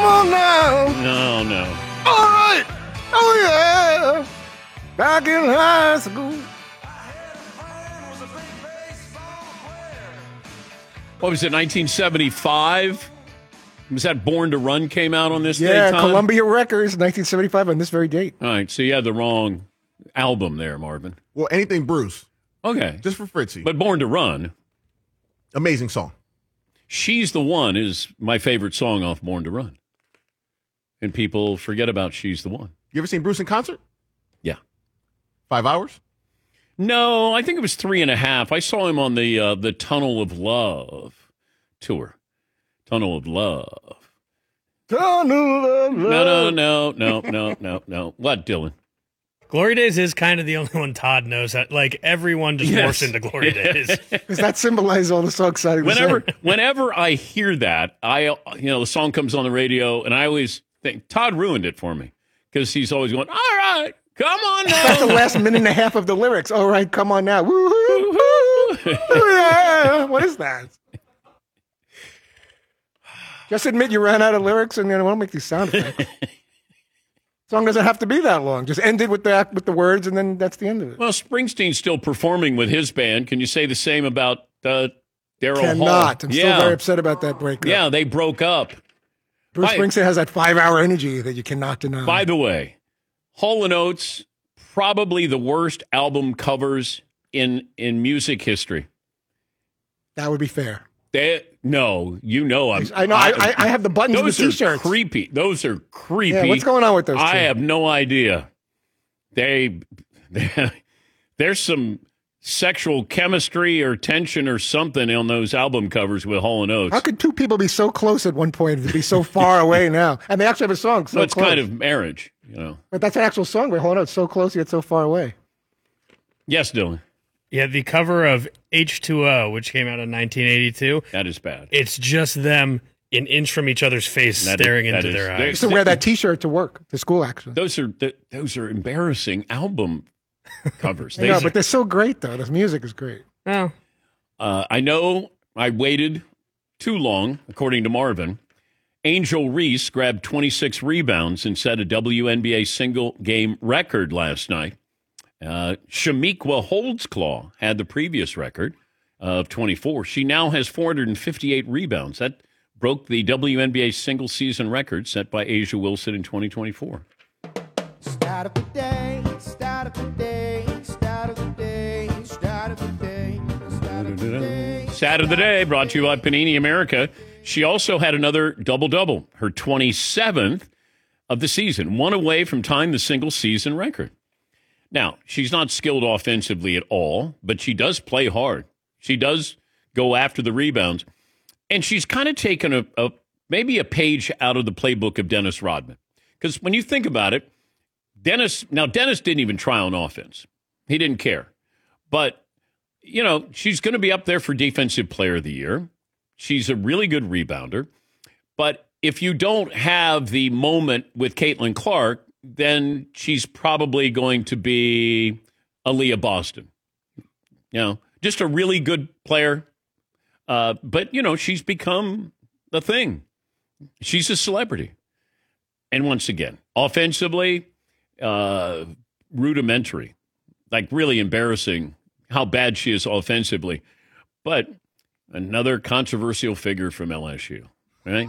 on now. No, no. All right. Oh, yeah. Back in high school. What was it, 1975? Was that Born to Run came out on this day, Yeah, Tom? Columbia Records, 1975 on this very date. All right, so you had the wrong album there, Marvin. Well, anything Bruce. Okay. Just for Fritzy. But Born to Run. Amazing song. She's the One is my favorite song off Born to Run. And people forget about She's the One. You ever seen Bruce in concert? Yeah. 5 hours? No, I think it was 3.5. I saw him on the Tunnel of Love tour. Tunnel of Love. Tunnel of Love. No. What, Dylan? Glory Days is kind of the only one Todd knows. That like everyone just morphs into Glory Days. Because that symbolizes all the so exciting. Whenever I hear that, the song comes on the radio, and I always think Todd ruined it for me because he's always going, "All right, come on now." That's the last minute and a half of the lyrics. All right, come on now. Woo-hoo. Yeah. What is that? Just admit you ran out of lyrics, and then we'll make these sound effects. Song doesn't have to be that long. Just end it with the words, and then that's the end of it. Well, Springsteen's still performing with his band. Can you say the same about Daryl Hall? Cannot. I'm still very upset about that breakup. Yeah, they broke up. Bruce Springsteen has that 5-hour energy that you cannot deny. By the way, Hall & Oates, probably the worst album covers in music history. That would be fair. I know. I have the buttons of the T-shirts. Those are creepy. Yeah, what's going on with those two? I have no idea. There's some sexual chemistry or tension or something on those album covers with Hall & Oates. How could two people be so close at one point and be so far away now? And they actually have a song. So it's close. kind of marriage, But that's an actual song. But Hall & Oates so close yet so far away. Yes, Dylan. Yeah, the cover of H2O, which came out in 1982. That is bad. It's just them an inch from each other's face, staring into their eyes. I used to wear that T-shirt to work, to school, actually. Those are embarrassing album covers. But they're so great, though. The music is great. Oh. I know I waited too long, according to Marvin. Angel Reese grabbed 26 rebounds and set a WNBA single-game record last night. Shamiqua Holdsclaw had the previous record of 24. She now has 458 rebounds. That broke the WNBA single-season record set by Asia Wilson in 2024. Start of the day, start of the day, start of the day, start of the day, start of the day. Stat of the day brought to you by Panini America. She also had another double-double, her 27th of the season, one away from tying the single-season record. Now, she's not skilled offensively at all, but she does play hard. She does go after the rebounds. And she's kind of taken maybe a page out of the playbook of Dennis Rodman. Because when you think about it, Dennis didn't even try on offense. He didn't care. But, she's going to be up there for Defensive Player of the Year. She's a really good rebounder. But if you don't have the moment with Caitlin Clark, then she's probably going to be Aaliyah Boston. Just a really good player. But, she's become the thing. She's a celebrity. And once again, offensively, rudimentary. Like really embarrassing how bad she is offensively. But another controversial figure from LSU. Right?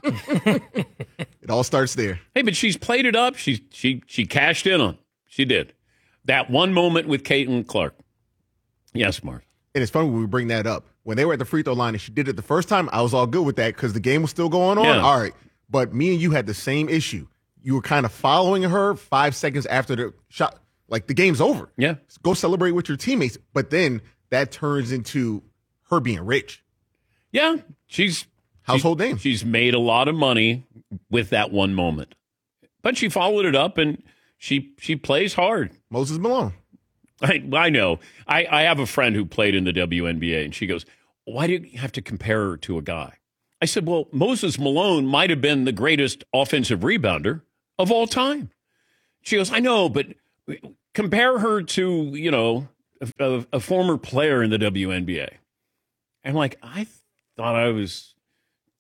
It all starts there. Hey, but she's played it up. She cashed in on. She did. That one moment with Caitlin Clark. Yes, Mark. And it's funny when we bring that up. When they were at the free throw line and she did it the first time, I was all good with that because the game was still going on. Yeah. All right. But me and you had the same issue. You were kind of following her 5 seconds after the shot. Like, the game's over. Yeah. Go celebrate with your teammates. But then that turns into her being rich. Yeah. She's household name. She's made a lot of money with that one moment. But she followed it up, and she plays hard. Moses Malone. I know. I have a friend who played in the WNBA, and she goes, why do you have to compare her to a guy? I said, well, Moses Malone might have been the greatest offensive rebounder of all time. She goes, I know, but compare her to, a former player in the WNBA. I'm like, I thought I was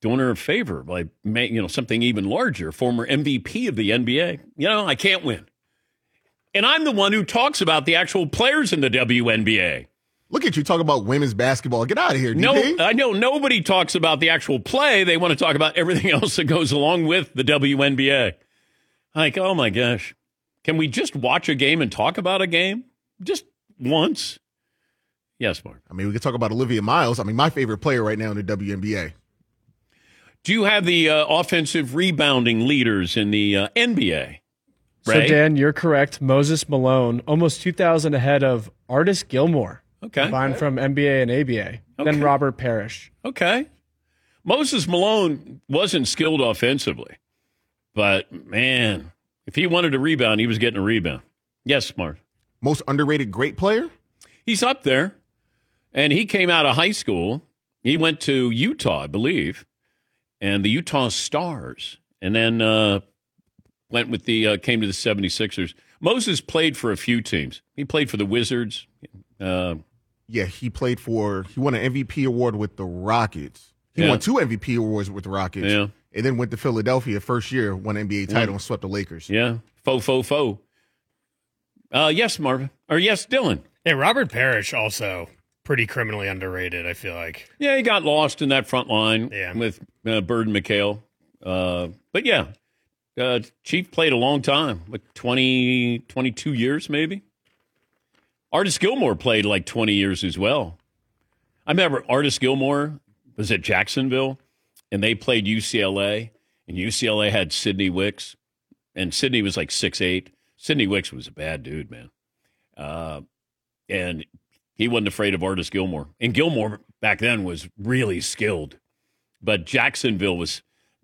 doing her a favor by something even larger, former MVP of the NBA. I can't win. And I'm the one who talks about the actual players in the WNBA. Look at you talking about women's basketball. Get out of here, DP. No, I know nobody talks about the actual play. They want to talk about everything else that goes along with the WNBA. Like, oh my gosh. Can we just watch a game and talk about a game? Just once? Yes, Mark. I mean, we could talk about Olivia Miles. I mean, my favorite player right now in the WNBA. Do you have the offensive rebounding leaders in the NBA? So, Dan, you're correct. Moses Malone, almost 2,000 ahead of Artis Gilmore. Okay. Combined from NBA and ABA. Okay. Then Robert Parrish. Okay. Moses Malone wasn't skilled offensively. But, man, if he wanted a rebound, he was getting a rebound. Yes, Mark. Most underrated great player? He's up there. And he came out of high school. He went to Utah, I believe, and the Utah Stars. And then came to the 76ers. Moses played for a few teams. He played for the Wizards. Yeah, he won an MVP award with the Rockets. He won 2 MVP awards with the Rockets. Yeah. And then went to Philadelphia first year, won an NBA title, and swept the Lakers. Yeah. Faux. Yes, Marvin. Or yes, Dylan. Hey, Robert Parrish also pretty criminally underrated, I feel like. Yeah, he got lost in that front line with Bird and McHale. But yeah, Chief played a long time, like 22 years maybe. Artis Gilmore played like 20 years as well. I remember Artis Gilmore was at Jacksonville, and they played UCLA, and UCLA had Sidney Wicks, and Sidney was like 6'8". Sidney Wicks was a bad dude, man. And he wasn't afraid of Artis Gilmore. And Gilmore back then was really skilled. But Jacksonville was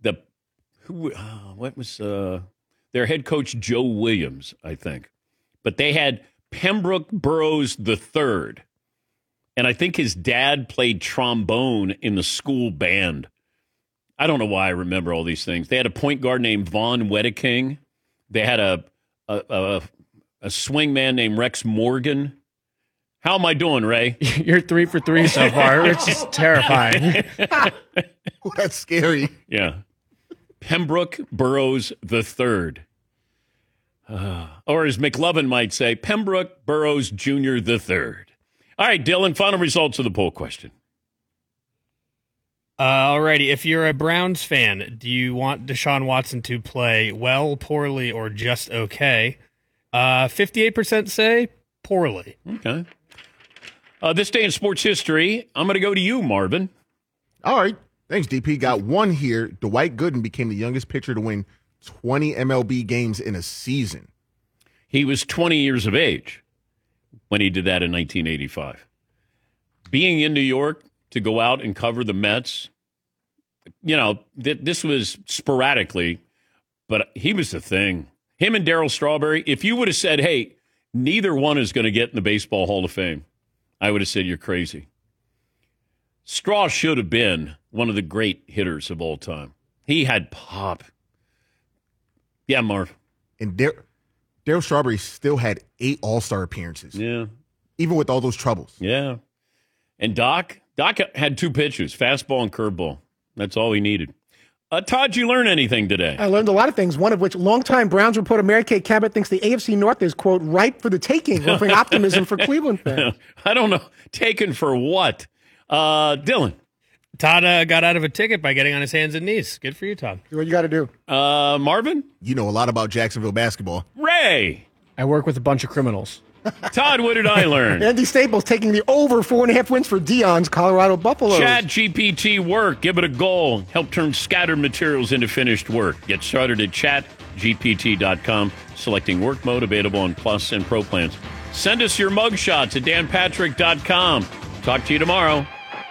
their head coach, Joe Williams, I think. But they had Pembroke Burroughs III. And I think his dad played trombone in the school band. I don't know why I remember all these things. They had a point guard named Vaughn Wedeking. They had a swing man named Rex Morgan. How am I doing, Ray? You're 3 for 3 so far. It's just terrifying. That's scary. Yeah. Pembroke Burroughs III. Or as McLovin might say, Pembroke Burroughs Jr. III. All right, Dylan, final results of the poll question. Alrighty, if you're a Browns fan, do you want Deshaun Watson to play well, poorly, or just okay? 58% say poorly. Okay. This day in sports history, I'm going to go to you, Marvin. All right. Thanks, DP. Got one here. Dwight Gooden became the youngest pitcher to win 20 MLB games in a season. He was 20 years of age when he did that in 1985. Being in New York to go out and cover the Mets, this was sporadically, but he was the thing. Him and Darryl Strawberry, if you would have said, hey, neither one is going to get in the Baseball Hall of Fame, I would have said you're crazy. Straw should have been one of the great hitters of all time. He had pop. Yeah, Marv. And Darryl Strawberry still had 8 All-Star appearances. Yeah. Even with all those troubles. Yeah. And Doc had 2 pitches, fastball and curveball. That's all he needed. Todd, did you learn anything today? I learned a lot of things, one of which longtime Browns reporter Mary Kay Cabot thinks the AFC North is, quote, ripe for the taking, offering optimism for Cleveland fans. I don't know. Taken for what? Dylan. Todd got out of a ticket by getting on his hands and knees. Good for you, Todd. Do what you got to do. Marvin? You know a lot about Jacksonville basketball. Ray? I work with a bunch of criminals. Todd, what did I learn? Andy Staples taking the over 4.5 wins for Dion's Colorado Buffaloes. Chat GPT work. Give it a goal. Help turn scattered materials into finished work. Get started at chatgpt.com. Selecting work mode available on Plus and Pro plans. Send us your mugshots at danpatrick.com. Talk to you tomorrow.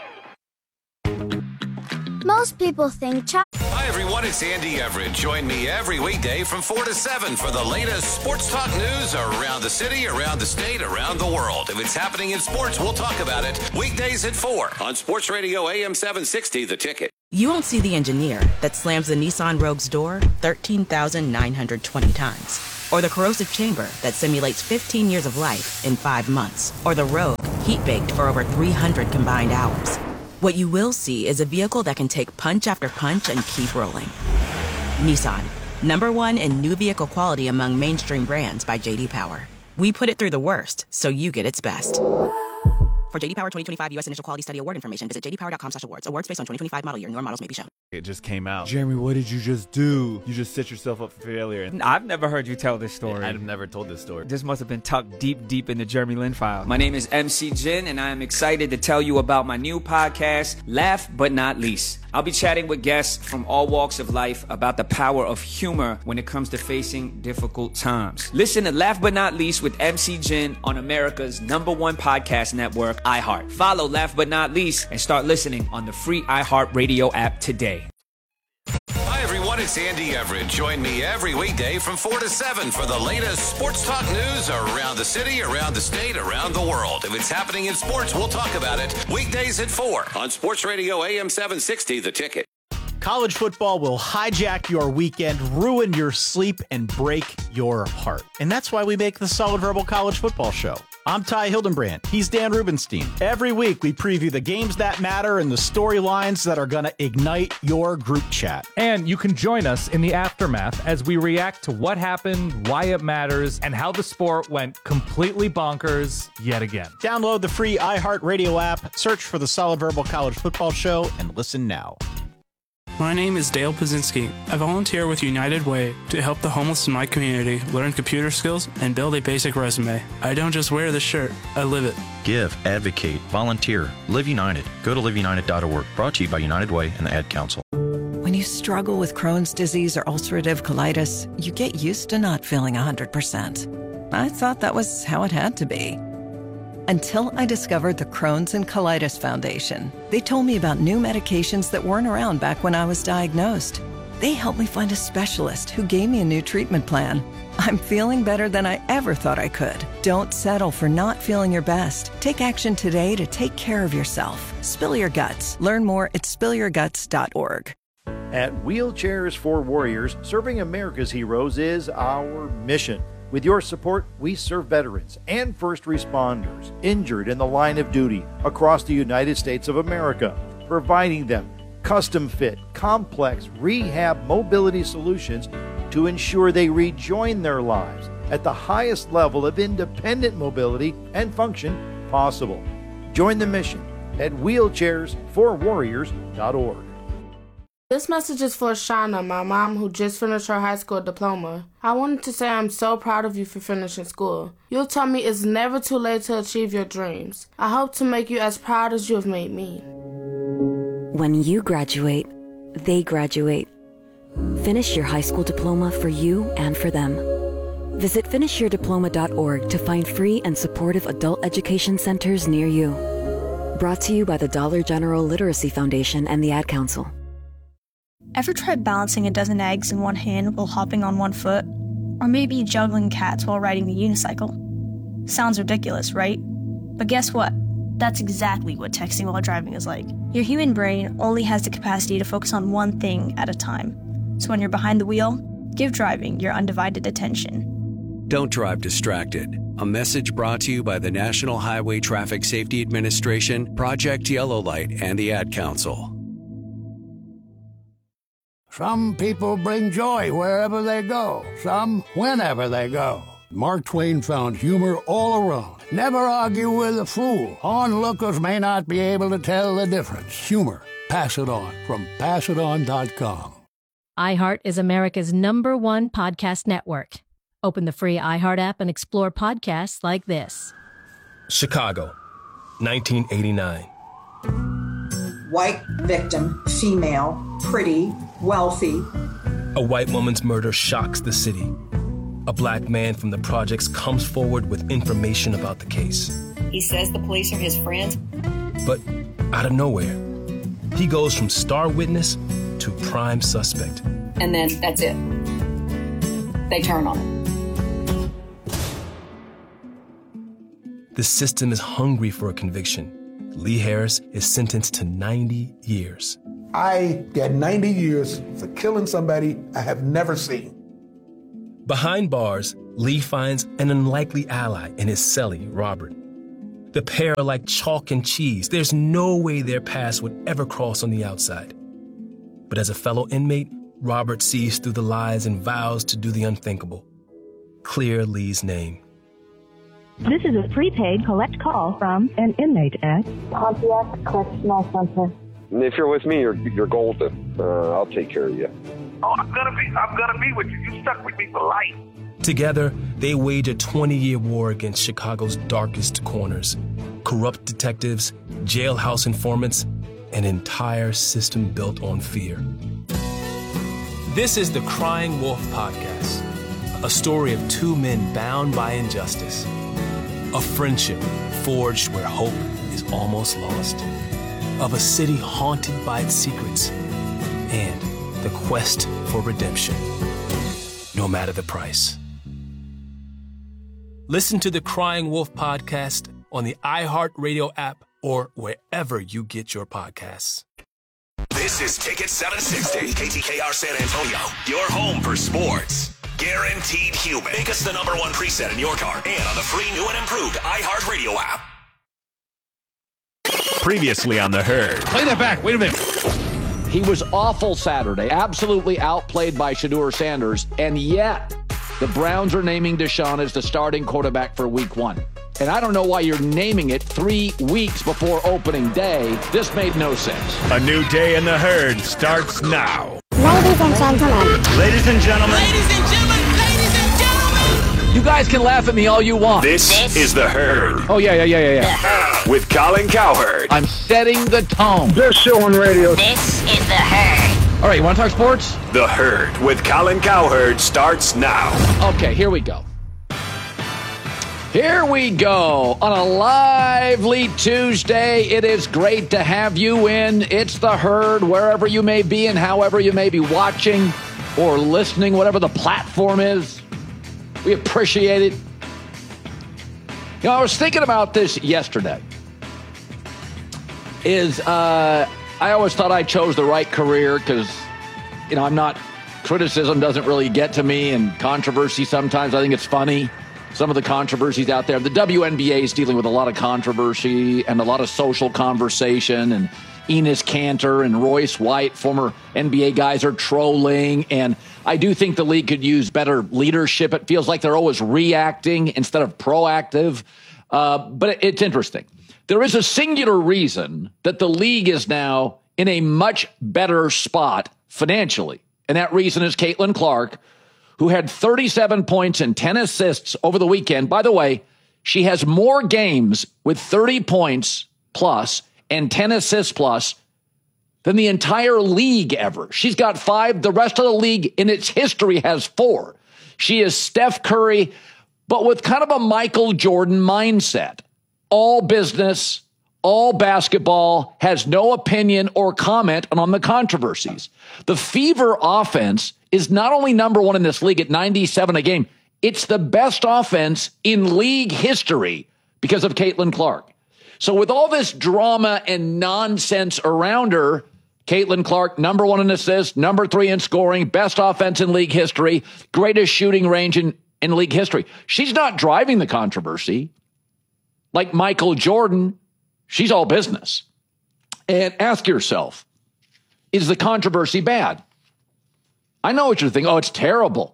Most people think Hi, everyone. It's Andy Everett. Join me every weekday from 4 to 7 for the latest sports talk news around the city, around the state, around the world. If it's happening in sports, we'll talk about it. Weekdays at 4 on Sports Radio AM 760, The Ticket. You won't see the engineer that slams the Nissan Rogue's door 13,920 times. Or the corrosive chamber that simulates 15 years of life in 5 months. Or the Rogue heat-baked for over 300 combined hours. What you will see is a vehicle that can take punch after punch and keep rolling. Nissan, #1 in new vehicle quality among mainstream brands by J.D. Power. We put it through the worst, so you get its best. For J.D. Power 2025 U.S. Initial Quality Study Award information, visit jdpower.com/awards. Awards based on 2025 model year. Newer models may be shown. It just came out. Jeremy, what did you just do? You just set yourself up for failure. I've never heard you tell this story. I've never told this story. This must have been tucked deep in the Jeremy Lin file. My name is MC Jin, and I am excited to tell you about my new podcast, Laugh But Not Least. I'll be chatting with guests from all walks of life about the power of humor when it comes to facing difficult times. Listen to Laugh But Not Least with MC Jin on America's #1 podcast network, iHeart. Follow Laugh But Not Least and start listening on the free iHeartRadio app today. Hi, everyone. It's Andy Everett. Join me every weekday from 4 to 7 for the latest sports talk news around the city, around the state, around the world. If it's happening in sports, we'll talk about it. Weekdays at 4 on Sports Radio AM 760, The Ticket. College football will hijack your weekend, ruin your sleep, and break your heart. And that's why we make the Solid Verbal College Football Show. I'm Ty Hildenbrand. He's Dan Rubenstein. Every week, we preview the games that matter and the storylines that are going to ignite your group chat. And you can join us in the aftermath as we react to what happened, why it matters, and how the sport went completely bonkers yet again. Download the free iHeartRadio app, search for the Solid Verbal College Football Show, and listen now. My name is Dale Pazinski. I volunteer with United Way to help the homeless in my community learn computer skills and build a basic resume. I don't just wear the shirt, I live it. Give, advocate, volunteer, Live United. Go to liveunited.org. Brought to you by United Way and the Ad Council. When you struggle with Crohn's disease or ulcerative colitis, you get used to not feeling 100%. I thought that was how it had to be. Until I discovered the Crohn's and Colitis Foundation. They told me about new medications that weren't around back when I was diagnosed. They helped me find a specialist who gave me a new treatment plan. I'm feeling better than I ever thought I could. Don't settle for not feeling your best. Take action today to take care of yourself. Spill your guts. Learn more at spillyourguts.org. At Wheelchairs for Warriors, serving America's heroes is our mission. With your support, we serve veterans and first responders injured in the line of duty across the United States of America, providing them custom-fit, complex rehab mobility solutions to ensure they rejoin their lives at the highest level of independent mobility and function possible. Join the mission at wheelchairsforwarriors.org. This message is for Shauna, my mom who just finished her high school diploma. I wanted to say I'm so proud of you for finishing school. You told me it's never too late to achieve your dreams. I hope to make you as proud as you have made me. When you graduate, they graduate. Finish your high school diploma for you and for them. Visit finishyourdiploma.org to find free and supportive adult education centers near you. Brought to you by the Dollar General Literacy Foundation and the Ad Council. Ever tried balancing a dozen eggs in one hand while hopping on one foot? Or maybe juggling cats while riding the unicycle? Sounds ridiculous, right? But guess what? That's exactly what texting while driving is like. Your human brain only has the capacity to focus on one thing at a time. So when you're behind the wheel, give driving your undivided attention. Don't drive distracted. A message brought to you by the National Highway Traffic Safety Administration, Project Yellow Light, and the Ad Council. Some people bring joy wherever they go, some whenever they go. Mark Twain found humor all around. Never argue with a fool. Onlookers may not be able to tell the difference. Humor. Pass it on from passiton.com. iHeart is America's #1 podcast network. Open the free iHeart app and explore podcasts like this. Chicago, 1989. White victim, female, pretty, wealthy. A white woman's murder shocks the city. A black man from the projects comes forward with information about the case. He says the police are his friends. But out of nowhere, he goes from star witness to prime suspect. And then that's it. They turn on him. The system is hungry for a conviction. Lee Harris is sentenced to 90 years. I get 90 years for killing somebody I have never seen. Behind bars, Lee finds an unlikely ally in his cellie, Robert. The pair are like chalk and cheese. There's no way their paths would ever cross on the outside. But as a fellow inmate, Robert sees through the lies and vows to do the unthinkable. Clear Lee's name. This is a prepaid collect call from an inmate at Pontiac Correctional Center. If you're with me, you're golden. I'll take care of you. Oh, I'm gonna be with you. You stuck with me for life. Together, they wage a 20-year war against Chicago's darkest corners. Corrupt detectives, jailhouse informants, an entire system built on fear. This is the Crying Wolf Podcast, a story of two men bound by injustice. A friendship forged where hope is almost lost. Of a city haunted by its secrets. And the quest for redemption, no matter the price. Listen to the Crying Wolf Podcast on the iHeartRadio app or wherever you get your podcasts. This is Ticket 760, KTKR San Antonio, your home for sports. Guaranteed human. Make us the #1 preset in your car and on the free new and improved iHeartRadio app. Previously on The Herd. Play that back. Wait a minute. He was awful Saturday, absolutely outplayed by Shedeur Sanders, and yet the Browns are naming Deshaun as the starting quarterback for Week 1. And I don't know why you're naming it 3 weeks before opening day. This made no sense. A new day in The Herd starts now. Ladies and gentlemen. Ladies and gentlemen. Ladies and gentlemen. Ladies and gentlemen. You guys can laugh at me all you want. This is The Herd. Oh, yeah. With Colin Cowherd. I'm setting the tone. This show on radio. This is The Herd. All right, you want to talk sports? The Herd with Colin Cowherd starts now. Okay, here we go. Here we go on a lively Tuesday. It is great to have you in. It's The Herd, wherever you may be and however you may be watching or listening, whatever the platform is. We appreciate it. You know, I was thinking about this yesterday. I always thought I chose the right career because, you know, criticism doesn't really get to me, and controversy sometimes. I think it's funny. Some of the controversies out there. The WNBA is dealing with a lot of controversy and a lot of social conversation, and Enes Kanter and Royce White, former NBA guys, are trolling, and I do think the league could use better leadership. It feels like they're always reacting instead of proactive, but it's interesting. There is a singular reason that the league is now in a much better spot financially, and that reason is Caitlin Clark, who had 37 points and 10 assists over the weekend. By the way, she has more games with 30 points plus and 10 assists plus than the entire league ever. She's got 5. The rest of the league in its history has 4. She is Steph Curry, but with kind of a Michael Jordan mindset. All business, all basketball, has no opinion or comment on the controversies. The Fever offense is not only #1 in this league at 97 a game, it's the best offense in league history because of Caitlin Clark. So with all this drama and nonsense around her, Caitlin Clark, #1 in assists, #3 in scoring, best offense in league history, greatest shooting range in league history. She's not driving the controversy like Michael Jordan. She's all business. And ask yourself, is the controversy bad? I know what you're thinking. Oh, it's terrible.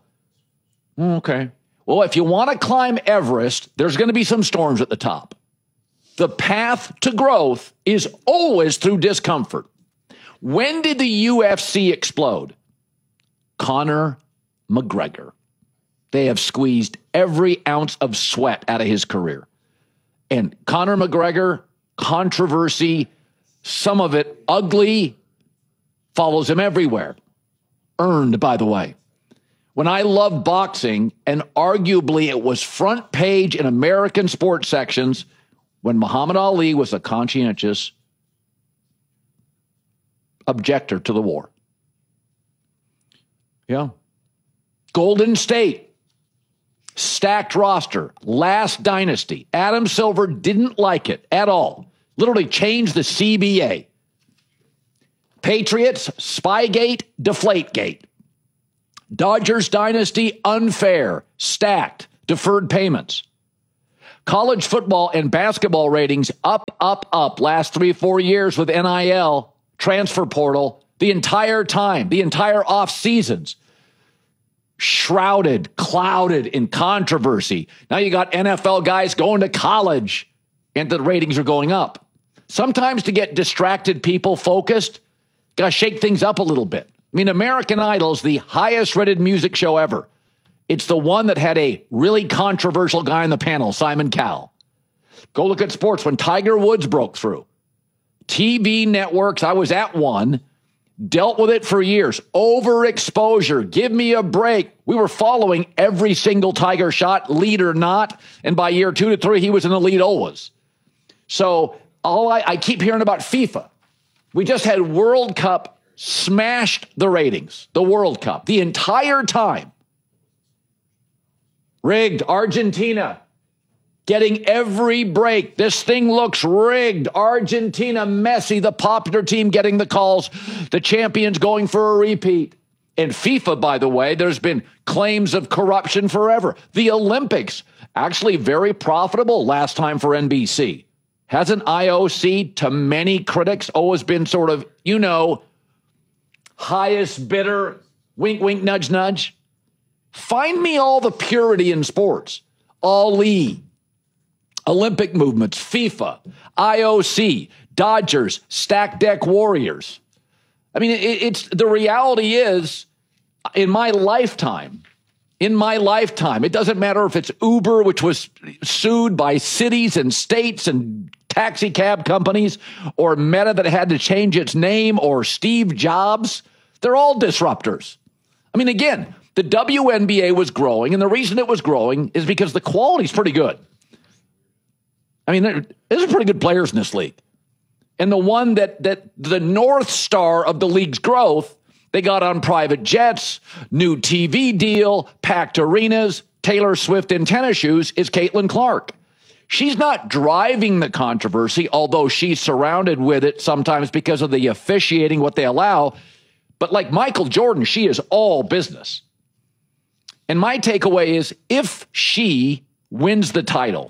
Okay. Well, if you want to climb Everest, there's going to be some storms at the top. The path to growth is always through discomfort. When did the UFC explode? Conor McGregor. They have squeezed every ounce of sweat out of his career. And Conor McGregor, controversy, some of it ugly, follows him everywhere. Earned, by the way. When I loved boxing, and arguably it was front page in American sports sections, when Muhammad Ali was a conscientious objector to the war. Yeah. Golden State, stacked roster, last dynasty. Adam Silver didn't like it at all. Literally changed the CBA. Patriots, Spygate, Deflategate. Dodgers dynasty, unfair, stacked, deferred payments. College football and basketball ratings up last 3-4 years with NIL, transfer portal, the entire time, the entire off seasons. Shrouded, clouded in controversy. Now you got NFL guys going to college and the ratings are going up. Sometimes to get distracted people focused, got to shake things up a little bit. I mean, American Idol is the highest rated music show ever. It's the one that had a really controversial guy on the panel, Simon Cowell. Go look at sports when Tiger Woods broke through. TV networks, I was at one, dealt with it for years. Overexposure. Give me a break. We were following every single Tiger shot, lead or not. And by year 2 to 3, he was in the lead always. So I keep hearing about FIFA. We just had World Cup smashed the ratings. The World Cup. The entire time. Rigged. Argentina. Getting every break. This thing looks rigged. Argentina, Messi, the popular team getting the calls. The champions going for a repeat. And FIFA, by the way, there's been claims of corruption forever. The Olympics, actually very profitable last time for NBC. Hasn't IOC, to many critics, always been sort of, highest bidder, wink, wink, nudge, nudge? Find me all the purity in sports. Ali, Olympic movements, FIFA, IOC, Dodgers, Stack Deck Warriors. I mean, it's the reality is, in my lifetime, it doesn't matter if it's Uber, which was sued by cities and states and taxi cab companies, or Meta that had to change its name, or Steve Jobs. They're all disruptors. I mean, again, the WNBA was growing, and the reason it was growing is because the quality's pretty good. I mean, there's some pretty good players in this league. And the one that the North Star of the league's growth, they got on private jets, new TV deal, packed arenas, Taylor Swift in tennis shoes, is Caitlin Clark. She's not driving the controversy, although she's surrounded with it sometimes because of the officiating, what they allow. But like Michael Jordan, she is all business. And my takeaway is, if she wins the title,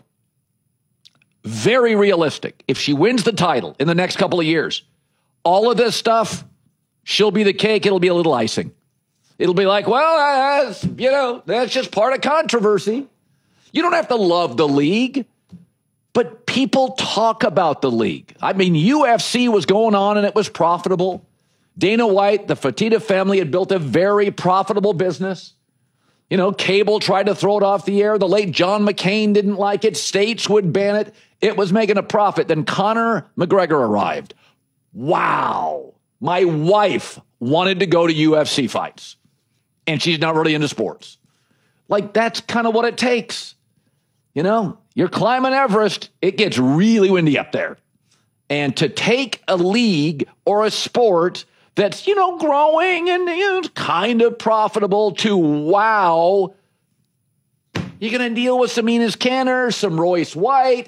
very realistic, if she wins the title in the next couple of years, all of this stuff, she'll be the cake. It'll be a little icing. It'll be like, well, that's just part of controversy. You don't have to love the league, but people talk about the league. I mean, UFC was going on and it was profitable. Dana White, the Fertitta family had built a very profitable business. Cable tried to throw it off the air. The late John McCain didn't like it. States would ban it. It was making a profit. Then Conor McGregor arrived. Wow. My wife wanted to go to UFC fights, and she's not really into sports. Like, that's kind of what it takes. You're climbing Everest. It gets really windy up there. And to take a league or a sport that's, growing and kind of profitable to wow, you're going to deal with some Enes Kanter, some Royce White,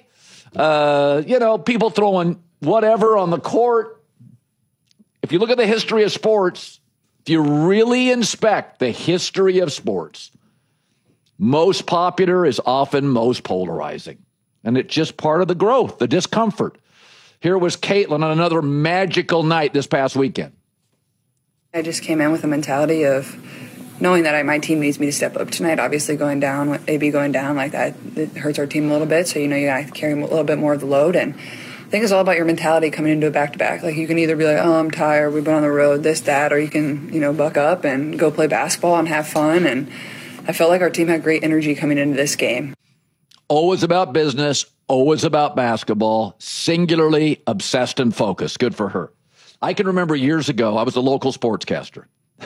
people throwing whatever on the court. If you look at the history of sports, if you really inspect the history of sports, most popular is often most polarizing. And it's just part of the growth, the discomfort. Here was Caitlin on another magical night this past weekend. I just came in with a mentality of knowing that my team needs me to step up tonight. Obviously, going down, with AB going down like that, it hurts our team a little bit. So, you got to carry a little bit more of the load. And I think it's all about your mentality coming into a back-to-back. Like, you can either be like, oh, I'm tired, we've been on the road, this, that, or you can, buck up and go play basketball and have fun. And I felt like our team had great energy coming into this game. Always about business, always about basketball, singularly obsessed and focused. Good for her. I can remember years ago, I was a local sportscaster.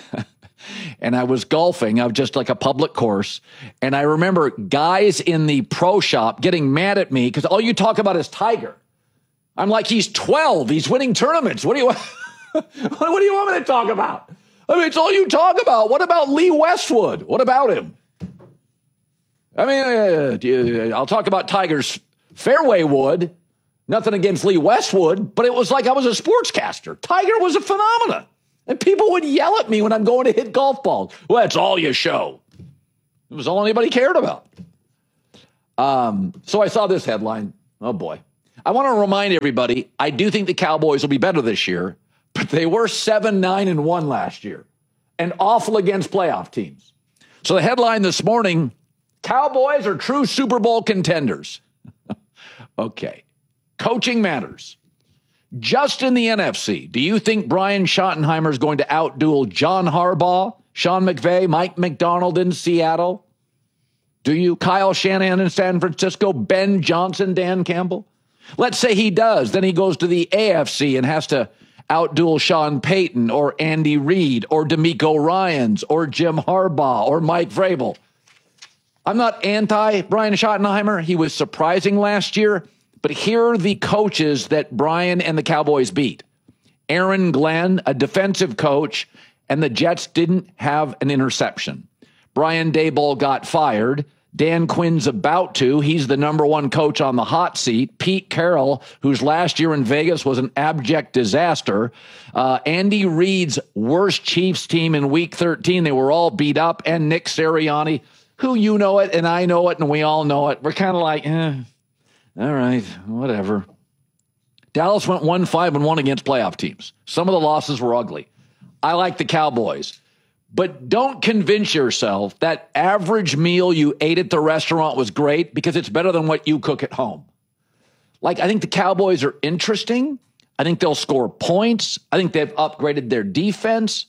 And I was golfing. I was just like a public course. And I remember guys in the pro shop getting mad at me because all you talk about is Tiger. I'm like, he's 12. He's winning tournaments. What do you want? What do you want me to talk about? I mean, it's all you talk about. What about Lee Westwood? What about him? I mean, I'll talk about Tiger's fairway wood. Nothing against Lee Westwood, but it was like I was a sportscaster. Tiger was a phenomenon. And people would yell at me when I'm going to hit golf balls. Well, that's all you show. It was all anybody cared about. So I saw this headline. Oh, boy. I want to remind everybody, I do think the Cowboys will be better this year, but they were 7-9-1 last year and awful against playoff teams. So the headline this morning, Cowboys are true Super Bowl contenders. Okay. Coaching matters. Just in the NFC, do you think Brian Schottenheimer is going to outduel John Harbaugh, Sean McVay, Mike McDonald in Seattle? Do you? Kyle Shanahan in San Francisco, Ben Johnson, Dan Campbell? Let's say he does. Then he goes to the AFC and has to outduel Sean Payton or Andy Reid or DeMeco Ryans or Jim Harbaugh or Mike Vrabel. I'm not anti Brian Schottenheimer. He was surprising last year. But here are the coaches that Brian and the Cowboys beat. Aaron Glenn, a defensive coach, and the Jets didn't have an interception. Brian Daboll got fired. Dan Quinn's about to. He's the number one coach on the hot seat. Pete Carroll, whose last year in Vegas was an abject disaster. Andy Reid's worst Chiefs team in Week 13. They were all beat up. And Nick Sirianni, who you know it and I know it and we all know it. We're kind of like, all right, whatever. Dallas went 1-5-1 against playoff teams. Some of the losses were ugly. I like the Cowboys. But don't convince yourself that average meal you ate at the restaurant was great because it's better than what you cook at home. Like, I think the Cowboys are interesting. I think they'll score points. I think they've upgraded their defense.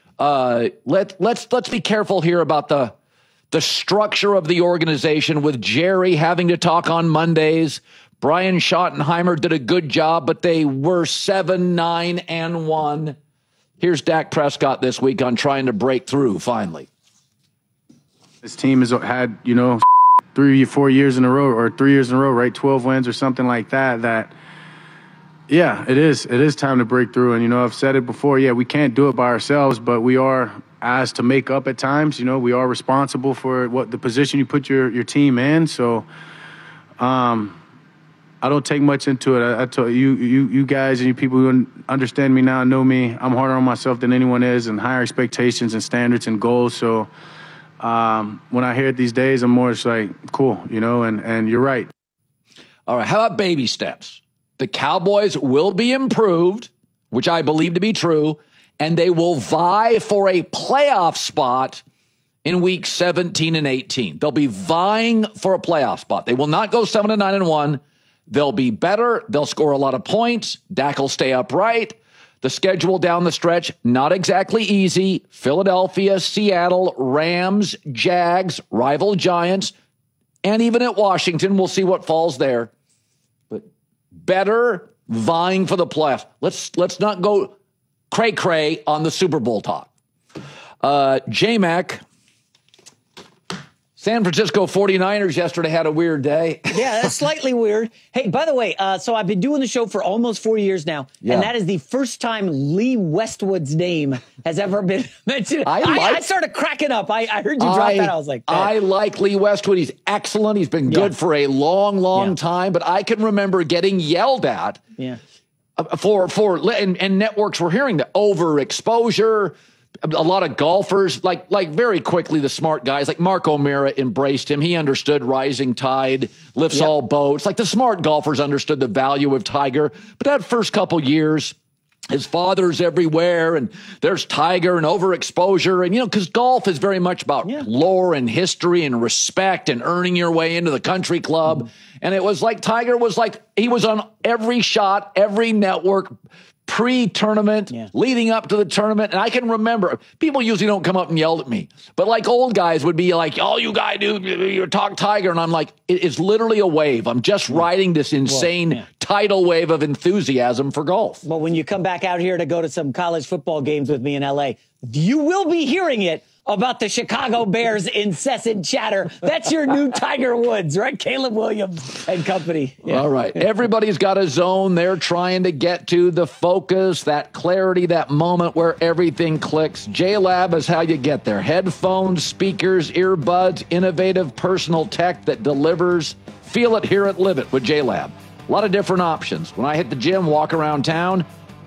Let's be careful here about the structure of the organization with Jerry having to talk on Mondays. Brian Schottenheimer did a good job, but they were 7-9-1. Here's Dak Prescott this week on trying to break through finally. This team has had, 3 or 4 years in a row, or 3 years in a row, right? 12 wins or something like that. Yeah, it is. It is time to break through. And, I've said it before. Yeah, we can't do it by ourselves, but we are asked to make up at times. We are responsible for what the position you put your team in. So I don't take much into it. I tell you guys and you people who understand me now know me. I'm harder on myself than anyone is, and higher expectations and standards and goals. So when I hear it these days, I'm more just like, cool, and you're right. All right, how about baby steps? The Cowboys will be improved, which I believe to be true, and they will vie for a playoff spot in week 17 and 18. They'll be vying for a playoff spot. They will not go 7-9-1. They'll be better. They'll score a lot of points. Dak will stay upright. The schedule down the stretch, not exactly easy. Philadelphia, Seattle, Rams, Jags, rival Giants, and even at Washington. We'll see what falls there. But better, vying for the playoffs. Let's not go cray-cray on the Super Bowl talk. J-Mac, San Francisco 49ers yesterday had a weird day. Yeah, that's slightly weird. Hey, by the way, so I've been doing the show for almost 4 years now, and that is the first time Lee Westwood's name has ever been mentioned. I started cracking up. I heard you drop that. I was like, I like Lee Westwood. He's excellent. He's been good for a long time, but I can remember getting yelled at and networks were hearing the overexposure. A lot of golfers, like very quickly, the smart guys, like Mark O'Meara embraced him. He understood rising tide lifts all boats. Like the smart golfers understood the value of Tiger. But that first couple years, his father's everywhere, and there's Tiger and overexposure. And, because golf is very much about lore and history and respect and earning your way into the country club. And it was like Tiger was like, he was on every shot, every network, pre-tournament, leading up to the tournament. And I can remember, people usually don't come up and yell at me, but like old guys would be like, all you guys do, you talk Tiger. And I'm like, it's literally a wave. I'm just riding this insane tidal wave of enthusiasm for golf. Well, when you come back out here to go to some college football games with me in LA, you will be hearing it about the Chicago Bears' incessant chatter. That's your new Tiger Woods, right? Caleb Williams and company. Yeah. All right. Everybody's got a zone they're trying to get to, the focus, that clarity, that moment where everything clicks. JLab is how you get there. Headphones, speakers, earbuds, innovative personal tech that delivers. Feel it, hear it, live it with JLab. A lot of different options. When I hit the gym, walk around town,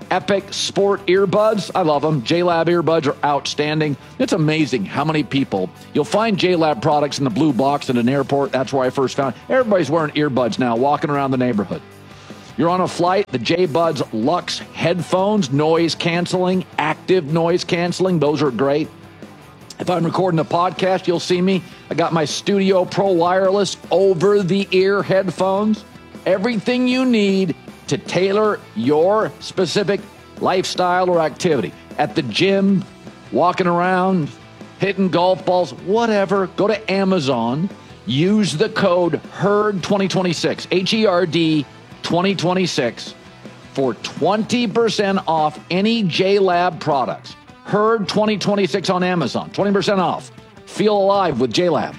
Epic Sport earbuds. I love them. JLab earbuds are outstanding. It's amazing how many people, you'll find JLab products in the blue box at an airport. That's where I first found. Everybody's wearing earbuds now, walking around the neighborhood. You're on a flight, the J-Buds Luxe headphones, noise canceling, active noise canceling. Those are great. If I'm recording a podcast, you'll see me. I got my Studio Pro wireless over-the-ear headphones. Everything you need to tailor your specific lifestyle or activity. At the gym, walking around, hitting golf balls, whatever. Go to Amazon. Use the code HERD2026, H-E-R-D 2026 for 20% off any JLab products. Herd 2026 on Amazon. 20% off. Feel alive with JLab.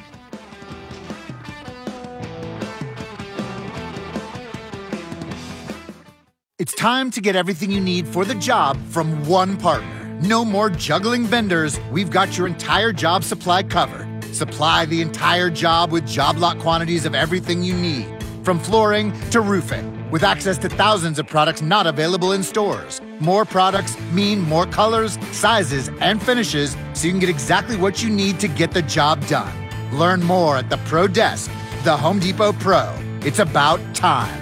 It's time to get everything you need for the job from one partner. No more juggling vendors. We've got your entire job supply covered. Supply the entire job with job lot quantities of everything you need, from flooring to roofing, with access to thousands of products not available in stores. More products mean more colors, sizes, and finishes, so you can get exactly what you need to get the job done. Learn more at the Pro Desk, the Home Depot Pro. It's about time.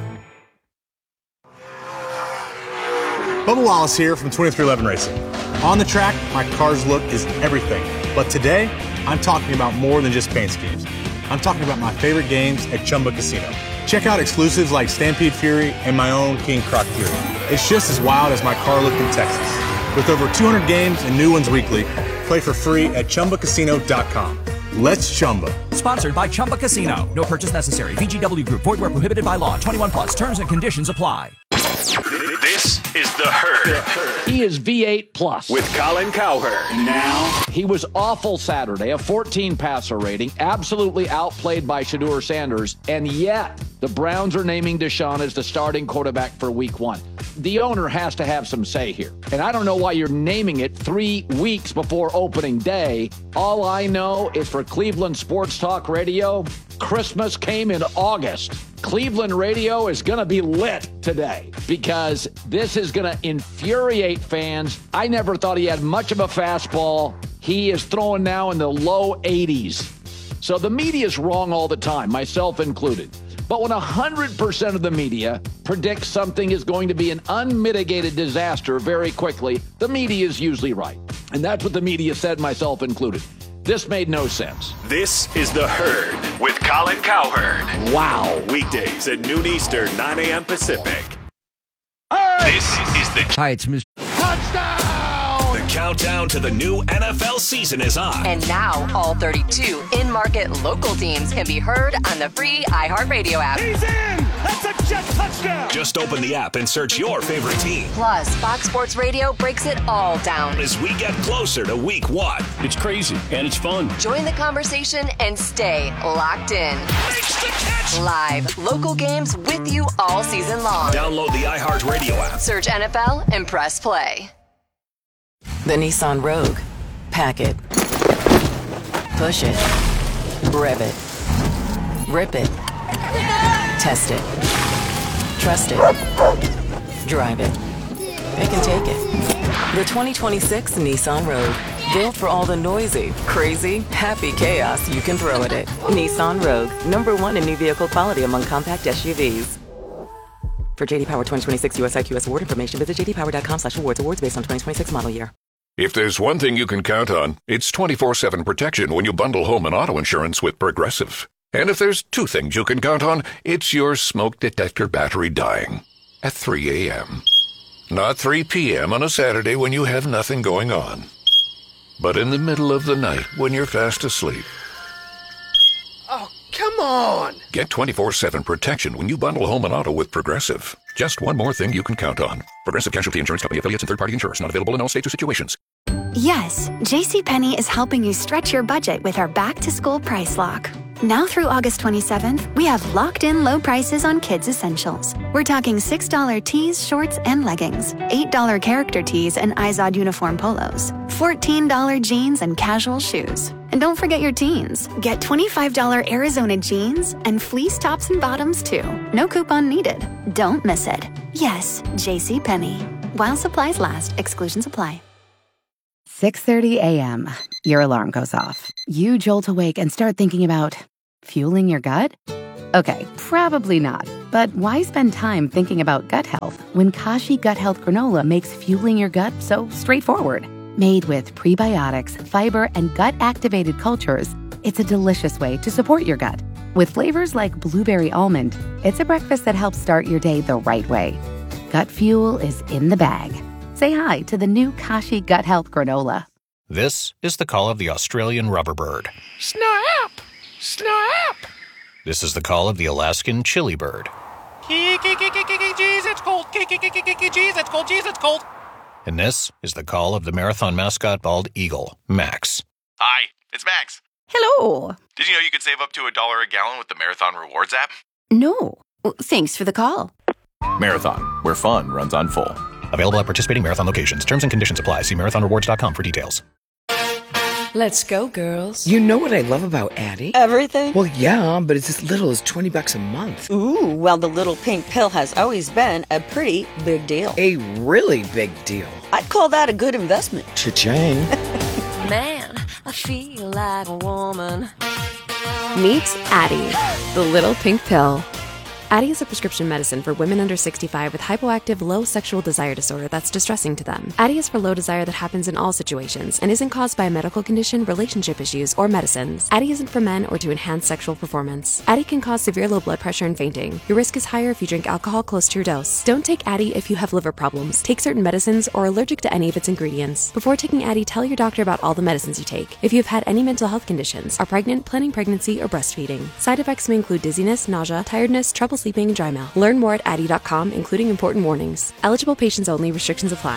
Bubba Wallace here from 2311 Racing. On the track, my car's look is everything. But today, I'm talking about more than just paint schemes. I'm talking about my favorite games at Chumba Casino. Check out exclusives like Stampede Fury and my own King Croc Fury. It's just as wild as my car look in Texas. With over 200 games and new ones weekly, play for free at ChumbaCasino.com. Let's Chumba. Sponsored by Chumba Casino. No purchase necessary. VGW Group. Void where prohibited by law. 21 plus. Terms and conditions apply. This is The Herd. He is V8 Plus. With Colin Cowherd. Now. He was awful Saturday, a 14 passer rating, absolutely outplayed by Shedeur Sanders, and yet the Browns are naming Deshaun as the starting quarterback for week 1. The owner has to have some say here. And I don't know why you're naming it 3 weeks before opening day. All I know is for Cleveland Sports Talk Radio, Christmas came in August. Cleveland radio is going to be lit today because this is going to infuriate fans. I never thought he had much of a fastball. He is throwing now in the low 80s. So the media is wrong all the time, myself included. But when 100% of the media predicts something is going to be an unmitigated disaster very quickly, the media is usually right. And that's what the media said, myself included. This made no sense. This is The Herd with Colin Cowherd. Wow. Weekdays at noon Eastern, 9 a.m. Pacific. This is the... Hi, it's Mr. Touchdown! The countdown to the new NFL season is on. And now, all 32 in-market local teams can be heard on the free iHeartRadio app. He's in! That's a jet touchdown! Just open the app and search your favorite team. Plus, Fox Sports Radio breaks it all down. As we get closer to week 1. It's crazy, and it's fun. Join the conversation and stay locked in. Makes the catch! Live, local games with you all season long. Download the iHeartRadio app. Search NFL and press play. The Nissan Rogue. Pack it. Push it. Rev it. Rip it. Test it. Trust it. Drive it. It can take it. The 2026 Nissan Rogue. Built for all the noisy, crazy, happy chaos you can throw at it. Nissan Rogue. #1 in new vehicle quality among compact SUVs. For JD Power 2026 US IQS award information, visit jdpower.com/awards. Awards based on 2026 model year. If there's one thing you can count on, it's 24/7 protection when you bundle home and auto insurance with Progressive. And if there's 2 things you can count on, it's your smoke detector battery dying at 3 a.m. Not 3 p.m. on a Saturday when you have nothing going on, but in the middle of the night when you're fast asleep. Oh, come on! Get 24/7 protection when you bundle home and auto with Progressive. Just one more thing you can count on. Progressive Casualty Insurance Company affiliates and third-party insurers. Not available in all states or situations. Yes, JCPenney is helping you stretch your budget with our back-to-school price lock. Now through August 27th, we have locked-in low prices on kids' essentials. We're talking $6 tees, shorts, and leggings, $8 character tees and Izod uniform polos, $14 jeans and casual shoes. And don't forget your teens. Get $25 Arizona jeans and fleece tops and bottoms, too. No coupon needed. Don't miss it. Yes, JCPenney. While supplies last, exclusions apply. 6:30 a.m. Your alarm goes off. You jolt awake and start thinking about fueling your gut? Okay, probably not. But why spend time thinking about gut health when Kashi Gut Health Granola makes fueling your gut so straightforward? Made with prebiotics, fiber, and gut-activated cultures, it's a delicious way to support your gut. With flavors like blueberry almond, it's a breakfast that helps start your day the right way. Gut fuel is in the bag. Say hi to the new Kashi Gut Health Granola. This is the call of the Australian rubberbird. Snap! Snap! This is the call of the Alaskan chili bird. Jeez, it's cold. Jeez, it's cold. Jeez, it's cold. And this is the call of the marathon mascot bald eagle, Max. Hi, it's Max. Hello. Did you know you could save up to $1 a gallon with the Marathon Rewards app? No. Thanks for the call. Marathon, where fun runs on full. Available at participating Marathon locations. Terms and conditions apply. See marathonrewards.com for details. Let's go, girls. You know what I love about Addie? Everything? Well, yeah, but it's as little as $20 a month. Ooh, well, the little pink pill has always been a pretty big deal. A really big deal. I'd call that a good investment. Cha-ching. Man, I feel like a woman. Meet Addie, the little pink pill. Addie is a prescription medicine for women under 65 with hypoactive low sexual desire disorder that's distressing to them. Addie is for low desire that happens in all situations and isn't caused by a medical condition, relationship issues, or medicines. Addie isn't for men or to enhance sexual performance. Addie can cause severe low blood pressure and fainting. Your risk is higher if you drink alcohol close to your dose. Don't take Addie if you have liver problems, take certain medicines, or are allergic to any of its ingredients. Before taking Addie, tell your doctor about all the medicines you take. If you have had any mental health conditions, are pregnant, planning pregnancy, or breastfeeding. Side effects may include dizziness, nausea, tiredness, trouble sleeping, and dry mouth. Learn more at Addie.com, including important warnings. Eligible patients only. Restrictions apply.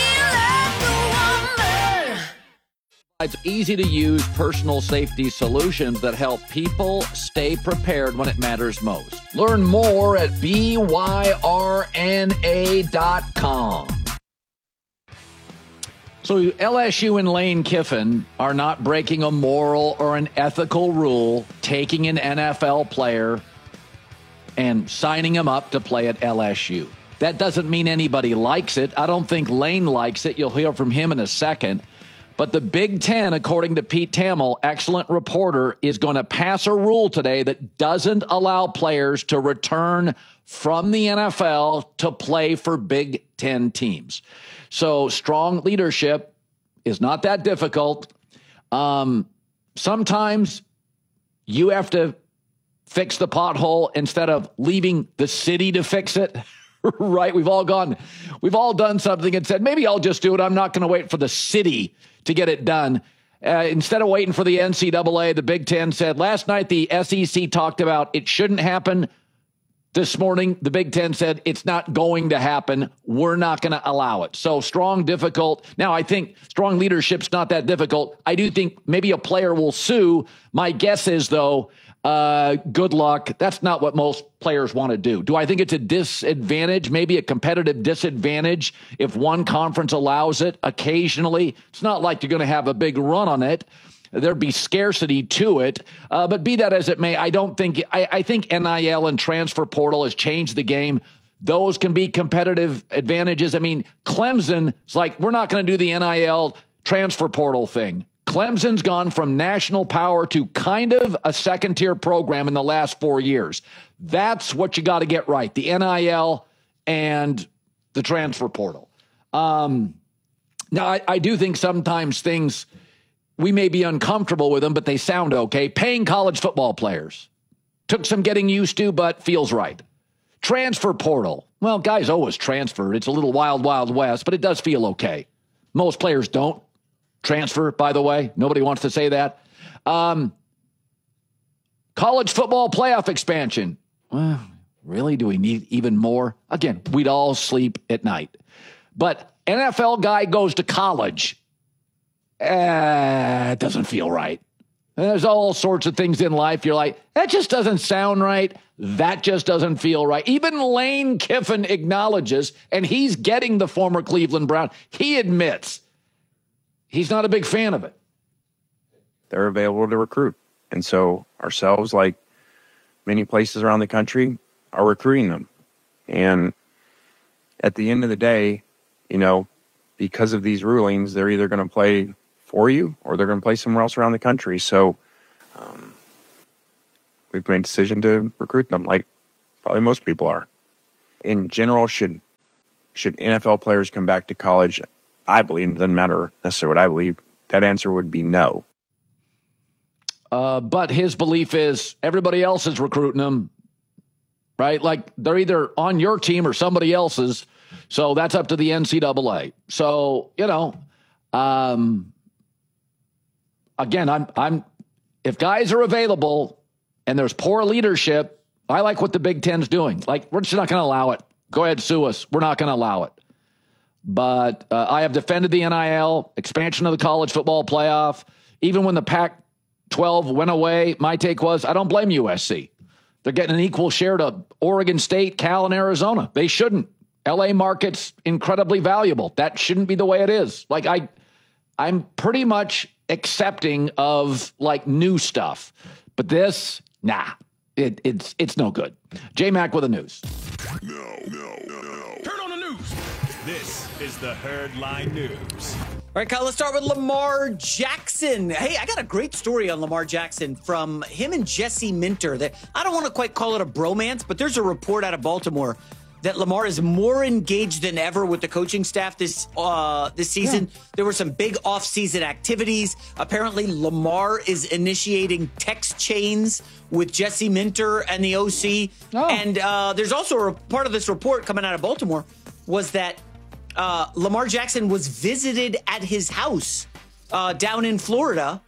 It's easy to use personal safety solutions that help people stay prepared when it matters most. Learn more at byrna.com. So LSU and Lane Kiffin are not breaking a moral or an ethical rule, taking an NFL player and signing him up to play at LSU. That doesn't mean anybody likes it. I don't think Lane likes it. You'll hear from him in a second. But the Big Ten, according to Pete Thamel, excellent reporter, is going to pass a rule today that doesn't allow players to return from the NFL to play for Big Ten teams. So strong leadership is not that difficult. Sometimes you have to fix the pothole instead of leaving the city to fix it, right? We've all done something and said, maybe I'll just do it. I'm not going to wait for the city to get it done. Instead of waiting for the NCAA, the Big Ten said last night, the SEC talked about it shouldn't happen. This morning, the Big Ten said it's not going to happen. We're not going to allow it. So strong, difficult. Now, I think strong leadership's not that difficult. I do think maybe a player will sue. My guess is, though, good luck. That's not what most players want to do. Do I think it's a disadvantage, maybe a competitive disadvantage if one conference allows it occasionally? It's not like you're going to have a big run on it. There'd be scarcity to it. But be that as it may, I think NIL and transfer portal has changed the game. Those can be competitive advantages. I mean, Clemson's like, we're not going to do the NIL transfer portal thing. Clemson's gone from national power to kind of a second-tier program in the last 4 years. That's what you got to get right, the NIL and the transfer portal. Now, I do think sometimes things, we may be uncomfortable with them, but they sound okay. Paying college football players. Took some getting used to, but feels right. Transfer portal. Well, guys always transfer. It's a little wild, wild west, but it does feel okay. Most players don't transfer, by the way. Nobody wants to say that. College football playoff expansion. Well, really? Do we need even more? Again, we'd all sleep at night. But NFL guy goes to college. It doesn't feel right. There's all sorts of things in life. You're like, that just doesn't sound right. That just doesn't feel right. Even Lane Kiffin acknowledges, and he's getting the former Cleveland Brown. He admits he's not a big fan of it. They're available to recruit. And so ourselves, like many places around the country, are recruiting them. And at the end of the day, because of these rulings, they're either going to play for you or they're going to play somewhere else around the country. So we've made a decision to recruit them, like probably most people are. In general, should NFL players come back to college? I believe, it doesn't matter necessarily what I believe, that answer would be no. But his belief is everybody else is recruiting them, right? Like they're either on your team or somebody else's. So that's up to the NCAA. So, again, I'm if guys are available and there's poor leadership, I like what the Big Ten's doing. Like, we're just not going to allow it. Go ahead, sue us. We're not going to allow it. But I have defended the NIL, expansion of the college football playoff. Even when the Pac-12 went away, my take was, I don't blame USC. They're getting an equal share to Oregon State, Cal, and Arizona. They shouldn't. LA market's incredibly valuable. That shouldn't be the way it is. Like, I'm pretty much accepting of like new stuff. But this, nah, it's no good. J-Mac with the news. No. Turn on the news. This is the Herdline News. All right, Kyle, let's start with Lamar Jackson. Hey, I got a great story on Lamar Jackson from him and Jesse Minter. That I don't want to quite call it a bromance, but there's a report out of Baltimore that Lamar is more engaged than ever with the coaching staff this season. Yeah. There were some big off-season activities. Apparently, Lamar is initiating text chains with Jesse Minter and the OC. Oh. And there's also a part of this report coming out of Baltimore was that Lamar Jackson was visited at his house down in Florida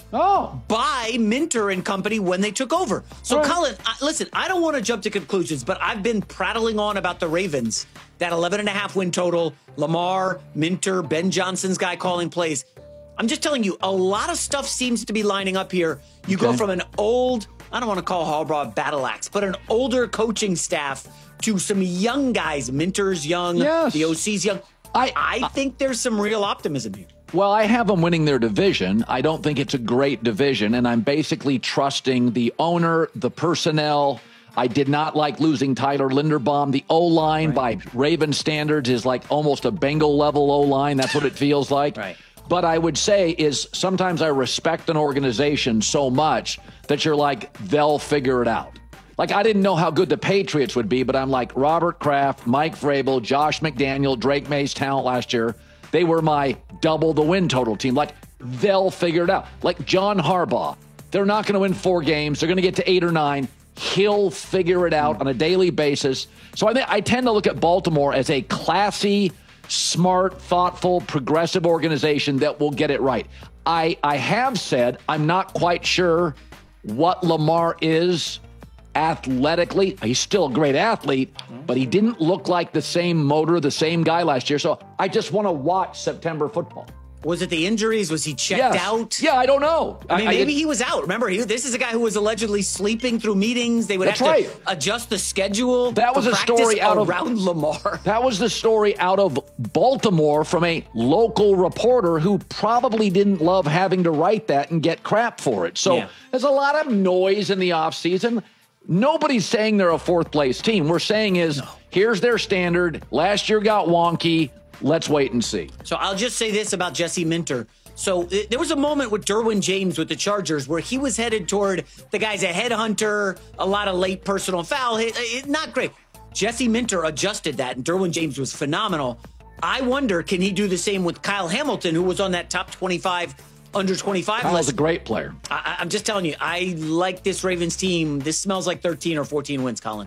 by Minter and company when they took over. So, Colin, listen, I don't want to jump to conclusions, but I've been prattling on about the Ravens, that 11.5 win total, Lamar, Minter, Ben Johnson's guy calling plays. I'm just telling you, a lot of stuff seems to be lining up here. You go from an old, I don't want to call Harbaugh battle axe, but an older coaching staff to some young guys. Minter's young, the OC's young. I think there's some real optimism here. Well, I have them winning their division. I don't think it's a great division, and I'm basically trusting the owner, the personnel. I did not like losing Tyler Linderbaum. The O-line by Raven standards is like almost a Bengal-level O-line. That's what it feels like. Right. But I would say is sometimes I respect an organization so much that you're like, they'll figure it out. Like, I didn't know how good the Patriots would be, but I'm like, Robert Kraft, Mike Vrabel, Josh McDaniel, Drake May's talent last year. They were my double the win total team. Like, they'll figure it out. Like John Harbaugh, they're not going to win 4 games. They're going to get to 8 or 9. He'll figure it out on a daily basis. So I tend to look at Baltimore as a classy, smart, thoughtful, progressive organization that will get it right. I have said I'm not quite sure what Lamar is athletically. He's still a great athlete, but he didn't look like the same motor, the same guy last year. So I just want to watch September football. Was it the injuries? Was he checked out? Yeah, I don't know. I mean, maybe he was out. Remember, this is a guy who was allegedly sleeping through meetings. They would have to adjust the schedule. That was a story around Lamar. That was the story out of Baltimore from a local reporter who probably didn't love having to write that and get crap for it. So there's a lot of noise in the offseason. Nobody's saying they're a 4th place team. We're saying here's their standard. Last year got wonky. Let's wait and see. So I'll just say this about Jesse Minter. So there was a moment with Derwin James with the Chargers where he was headed toward the guy's a headhunter, a lot of late personal foul. Not great. Jesse Minter adjusted that, and Derwin James was phenomenal. I wonder, can he do the same with Kyle Hamilton, who was on that top 25 under 25 Kyle's list? A great player. I'm just telling you, I like this Ravens team. This smells like 13 or 14 wins, Colin.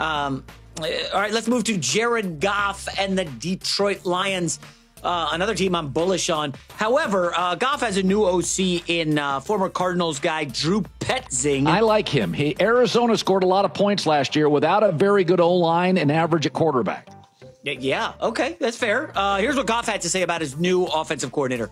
All right, let's move to Jared Goff and the Detroit Lions. Another team I'm bullish on. However, Goff has a new OC in former Cardinals guy Drew Petzing. I like him. Arizona scored a lot of points last year without a very good O-line and average at quarterback. Yeah, okay, that's fair. Here's what Goff had to say about his new offensive coordinator.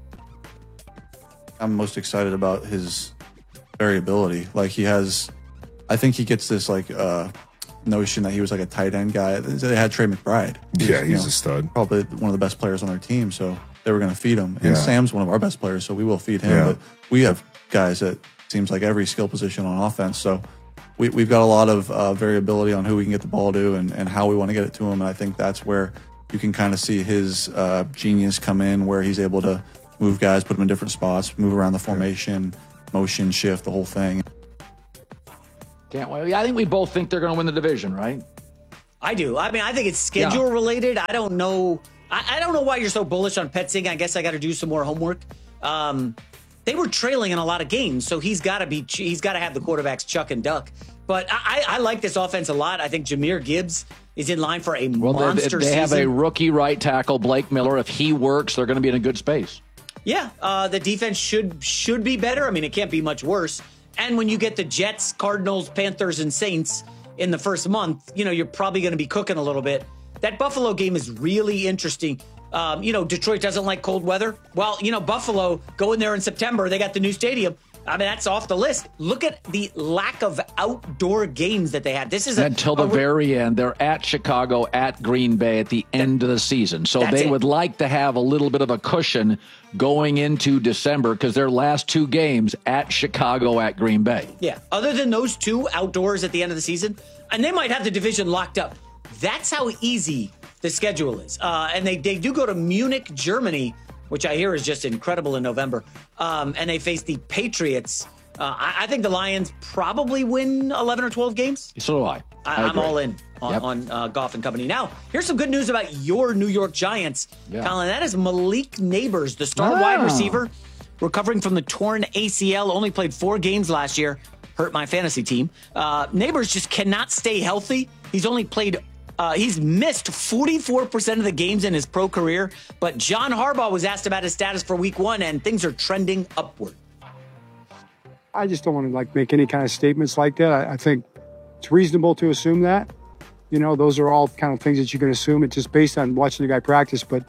I'm most excited about his variability. Like I think he gets this notion that he was like a tight end guy. They had Trey McBride. He's a stud. Probably one of the best players on our team, so they were going to feed him. And Sam's one of our best players, so we will feed him. Yeah. But we have guys that seems like every skill position on offense, so we've got a lot of variability on who we can get the ball to and how we want to get it to him. And I think that's where you can kind of see his genius come in where he's able to move guys, put them in different spots, move around the formation, motion, shift, the whole thing. Can't wait. I think we both think they're going to win the division, right? I do. I mean, I think it's schedule related. I don't know. I don't know why you're so bullish on Petzing. I guess I got to do some more homework. They were trailing in a lot of games, so he's got to have the quarterbacks chuck and duck. But I like this offense a lot. I think Jahmyr Gibbs is in line for a monster season. They have a rookie right tackle, Blake Miller. If he works, they're going to be in a good space. Yeah, the defense should be better. I mean, it can't be much worse. And when you get the Jets, Cardinals, Panthers, and Saints in the first month, you're probably going to be cooking a little bit. That Buffalo game is really interesting. Detroit doesn't like cold weather. Well, Buffalo, go in there in September. They got the new stadium. I mean, that's off the list. Look at the lack of outdoor games that they had. This is until the very end. They're at Chicago, at Green Bay at the end of the season. So they would like to have a little bit of a cushion going into December because their last 2 games at Chicago, at Green Bay. Yeah. Other than those 2 outdoors at the end of the season, and they might have the division locked up. That's how easy the schedule is. And they do go to Munich, Germany, which I hear is just incredible in November. And they face the Patriots. I think the Lions probably win 11 or 12 games. So do I. I'm all in on Goff and company. Now, here's some good news about your New York Giants. Yeah. Colin, that is Malik Neighbors, the star wide receiver, recovering from the torn ACL, only played 4 games last year, hurt my fantasy team. Neighbors just cannot stay healthy. He's only played he's missed 44% of the games in his pro career, but John Harbaugh was asked about his status for week 1, and things are trending upward. I just don't want to make any kind of statements like that. I think it's reasonable to assume that. Those are all kind of things that you can assume. It's just based on watching the guy practice. But,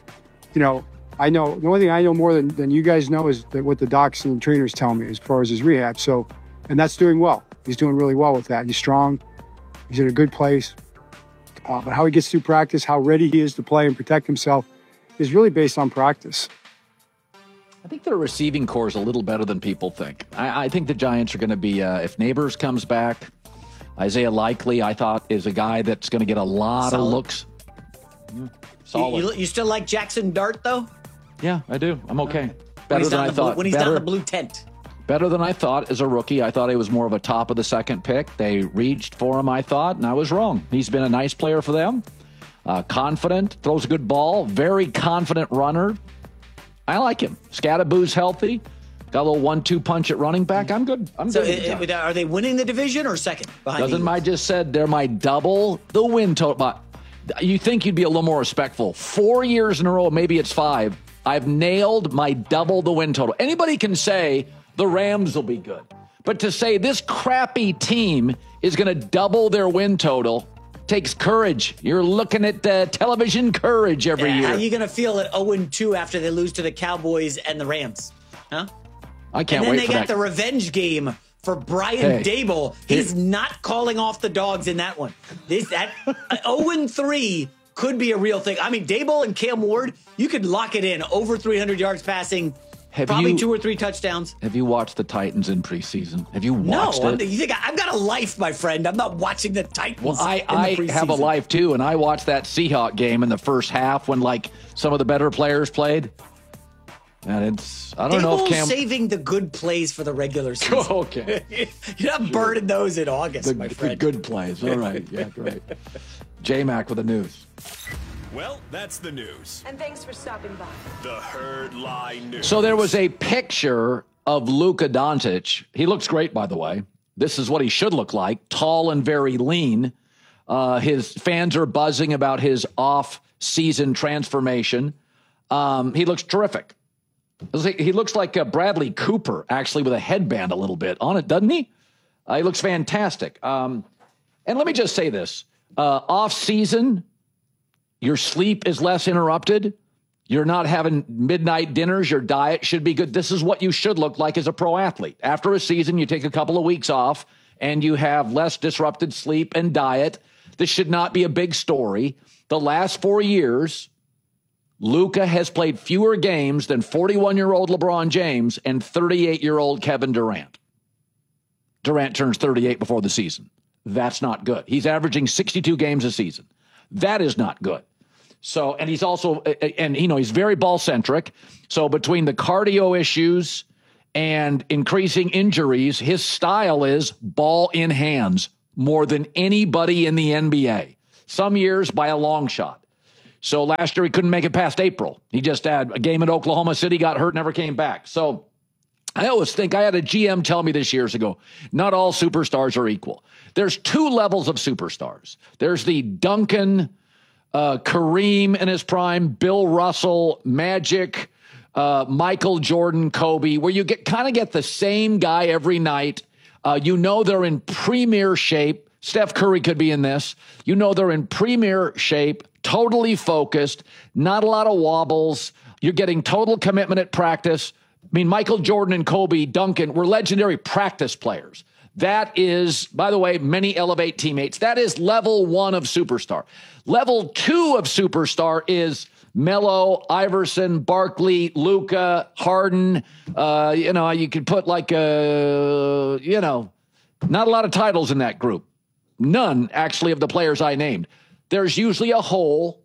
I know the only thing I know more than you guys know is that what the docs and the trainers tell me as far as his rehab. So, and that's doing well. He's doing really well with that. He's strong. He's in a good place. But how he gets through practice, how ready he is to play and protect himself is really based on practice. I think their receiving core is a little better than people think. I think the Giants are going to be, if Neighbors comes back, Isaiah Likely, I thought, is a guy that's going to get a lot of looks. Solid. You still like Jackson Dart, though? Yeah, I do. I'm okay. Better than I thought. When he's down the blue tent. Better than I thought as a rookie. I thought he was more of a top of the second pick. They reached for him, I thought, and I was wrong. He's been a nice player for them. Confident, throws a good ball, very confident runner. I like him. Scattaboo's healthy. Got a little 1-2 punch at running back. I'm good. Good. Are they winning the division or second? Doesn't I just said they're my double the win total? But you think you'd be a little more respectful. 4 years in a row, maybe it's 5. I've nailed my double the win total. Anybody can say the Rams will be good. But to say this crappy team is going to double their win total takes courage. You're looking at television courage every year. How are you going to feel at 0-2 after they lose to the Cowboys and the Rams? Huh? I can't wait for that. And then they got the revenge game for Brian Dable. He's not calling off the dogs in that one. 0-3 could be a real thing. I mean, Dable and Cam Ward, you could lock it in. Over 300 yards passing. Probably 2 or 3 touchdowns. Have you watched the Titans in preseason? Have you watched it? You think I've got a life, my friend. I'm not watching the Titans. Well, I have a life too, and I watched that Seahawks game in the first half when some of the better players played. And I don't know if Cam saving the good plays for the regular season. Okay, you're not burning those in August, my friend. The good plays. All right, yeah, great. J-Mac with the news. Well, that's the news. And thanks for stopping by. The Herd Line News. So there was a picture of Luka Doncic. He looks great, by the way. This is what he should look like, tall and very lean. His fans are buzzing about his off-season transformation. He looks terrific. He looks like Bradley Cooper, actually, with a headband a little bit on it, doesn't he? He looks fantastic. And let me just say this. Off-season, your sleep is less interrupted. You're not having midnight dinners. Your diet should be good. This is what you should look like as a pro athlete. After a season, you take a couple of weeks off and you have less disrupted sleep and diet. This should not be a big story. The last 4 years, Luka has played fewer games than 41-year-old LeBron James and 38-year-old Kevin Durant. Durant turns 38 before the season. That's not good. He's averaging 62 games a season. That is not good. So, and he's also, and he's very ball centric. So between the cardio issues and increasing injuries, his style is ball in hands more than anybody in the NBA. Some years by a long shot. So last year he couldn't make it past April. He just had a game in Oklahoma City, got hurt, never came back. So I always think, I had a GM tell me this years ago, not all superstars are equal. There's two levels of superstars. There's the Duncan, Kareem in his prime, Bill Russell, Magic, Michael Jordan, Kobe, where you get the same guy every night. They're in premier shape. Steph Curry could be in this. They're in premier shape, totally focused, not a lot of wobbles. You're getting total commitment at practice. I mean, Michael Jordan and Kobe, Duncan were legendary practice players. That is, by the way, many elevate teammates. That is level 1 of superstar. Level 2 of superstar is Melo, Iverson, Barkley, Luka, Harden. You could put not a lot of titles in that group. None, actually, of the players I named. There's usually a hole.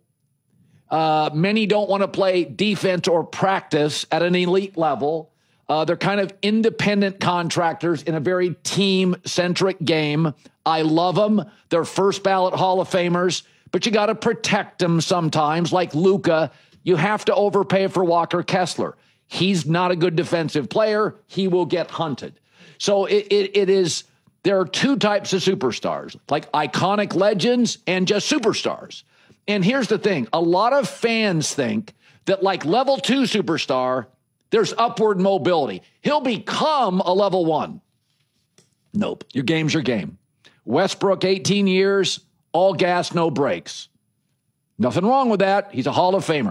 Many don't want to play defense or practice at an elite level. They're kind of independent contractors in a very team-centric game. I love them. They're first-ballot Hall of Famers, but you got to protect them sometimes. Like Luka, you have to overpay for Walker Kessler. He's not a good defensive player. He will get hunted. So it is... There are two types of superstars, like iconic legends and just superstars. And here's the thing. A lot of fans think that like level 2 superstar, there's upward mobility. He'll become a level 1. Nope. Your game's your game. Westbrook, 18 years, all gas, no brakes. Nothing wrong with that. He's a Hall of Famer.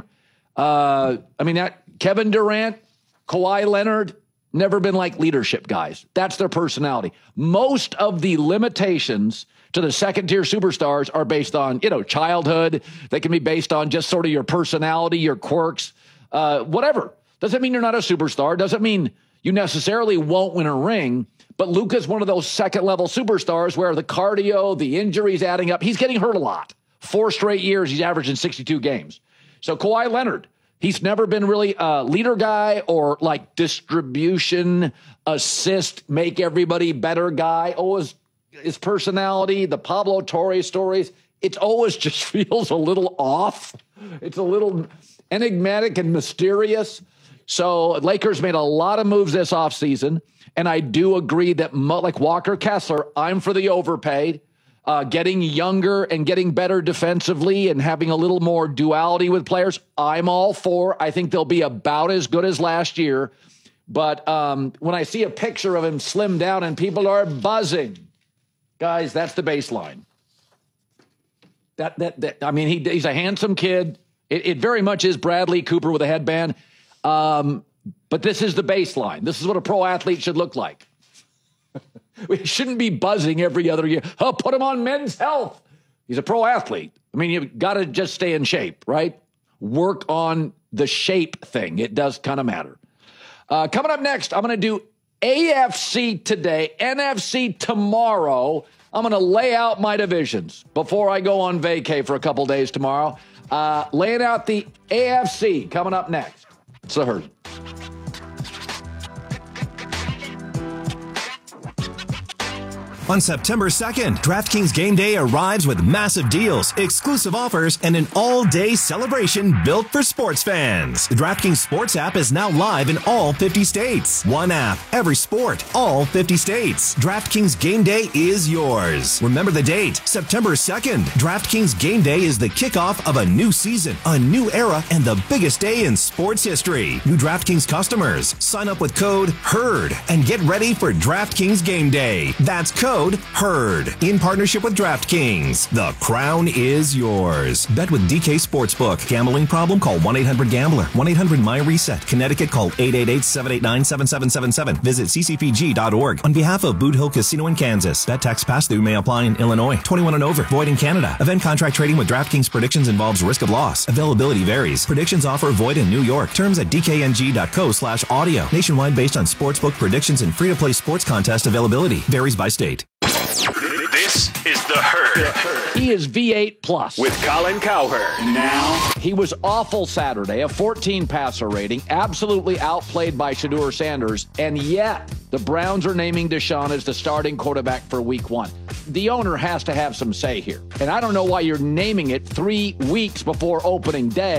Kevin Durant, Kawhi Leonard, never been like leadership guys. That's their personality. Most of the limitations to the second-tier superstars are based on, childhood. They can be based on just sort of your personality, your quirks, whatever. Doesn't mean you're not a superstar. Doesn't mean you necessarily won't win a ring. But Luka's one of those second-level superstars where the cardio, the injuries adding up. He's getting hurt a lot. 4 straight years, he's averaging 62 games. So Kawhi Leonard, he's never been really a leader guy or like distribution, assist, make everybody better guy. Always his personality, the Pablo Torre stories, it always just feels a little off. It's a little enigmatic and mysterious. So Lakers made a lot of moves this offseason, and I do agree that like Walker Kessler, I'm for the overpaid. Getting younger and getting better defensively and having a little more duality with players, I'm all for. I think they'll be about as good as last year. But when I see a picture of him slimmed down and people are buzzing, guys, that's the baseline. He's a handsome kid. It very much is Bradley Cooper with a headband. But this is the baseline. This is what a pro athlete should look like. We shouldn't be buzzing every other year. Oh, put him on Men's Health. He's a pro athlete. You've got to just stay in shape, right? Work on the shape thing. It does kind of matter. Coming up next, I'm going to do AFC today, NFC tomorrow. I'm going to lay out my divisions before I go on vacay for a couple days tomorrow. Laying out the AFC coming up next. It's The Herd. On September 2nd, DraftKings Game Day arrives with massive deals, exclusive offers, and an all-day celebration built for sports fans. The DraftKings Sports app is now live in all 50 states. One app, every sport, all 50 states. DraftKings Game Day is yours. Remember the date, September 2nd. DraftKings Game Day is the kickoff of a new season, a new era, and the biggest day in sports history. New DraftKings customers, sign up with code HERD and get ready for DraftKings Game Day. That's code HERD in partnership with DraftKings. The crown is yours. Bet with DK Sportsbook. Gambling problem? Call 1-800-GAMBLER. 1-800-MY-RESET. Connecticut, call 888-789-7777. Visit ccpg.org. On behalf of Boot Hill Casino in Kansas. Bet tax pass-through may apply in Illinois. 21 and over. Void in Canada. Event contract trading with DraftKings predictions involves risk of loss. Availability varies. Predictions offer void in New York. Terms at dkng.co/audio. Nationwide based on sportsbook predictions and free-to-play sports contest availability. Varies by state. This is The The Herd. He is V8 plus. With Colin Cowherd. Now. He was awful Saturday, a 14 passer rating, absolutely outplayed by Shedeur Sanders, and yet the Browns are naming Deshaun as the starting quarterback for week 1. The owner has to have some say here. And I don't know why you're naming it 3 weeks before opening day.